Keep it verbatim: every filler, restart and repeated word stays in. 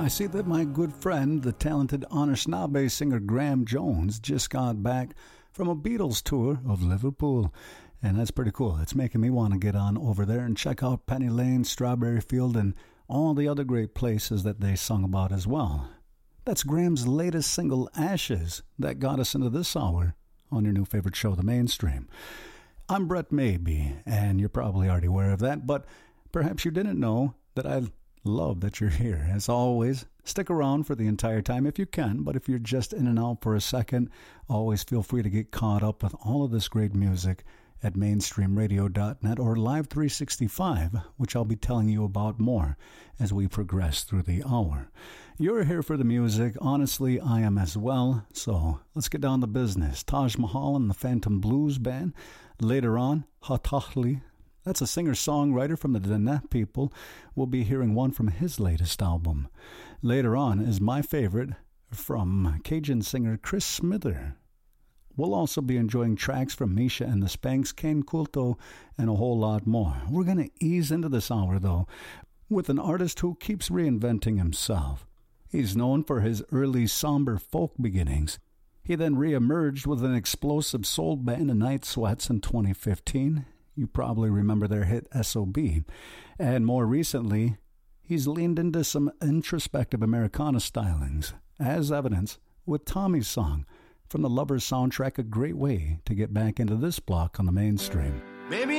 I see that my good friend, the talented Anishinaabe singer Graham Jones, just got back from a Beatles tour of Liverpool. And that's pretty cool. It's making me want to get on over there and check out Penny Lane, Strawberry Field, and all the other great places that they sung about as well. That's Graham's latest single, Ashes, that got us into this hour on your new favorite show, The Mainstream. I'm Brett Maybe, and you're probably already aware of that, but perhaps you didn't know that I love that you're here. As always, stick around for the entire time if you can, but if you're just in and out for a second, always feel free to get caught up with all of this great music at mainstream radio dot net or Live three sixty-five, which I'll be telling you about more as we progress through the hour. You're here for the music. Honestly, I am as well. So let's get down to business. Taj Mahal and the Phantom Blues Band. Later on, Hatahli. That's a singer-songwriter from the Dene people. We'll be hearing one from his latest album. Later on is my favorite from Cajun singer Chris Smither. We'll also be enjoying tracks from Misha and the Spanks, Kane Kulto, and a whole lot more. We're going to ease into this hour, though, with an artist who keeps reinventing himself. He's known for his early somber folk beginnings. He then re-emerged with an explosive soul band, Night Sweats, in twenty fifteen. You probably remember their hit S O B. And more recently, he's leaned into some introspective Americana stylings, as evidence with Tommy's song from the Lovers soundtrack, a great way to get back into this block on the Mainstream. Baby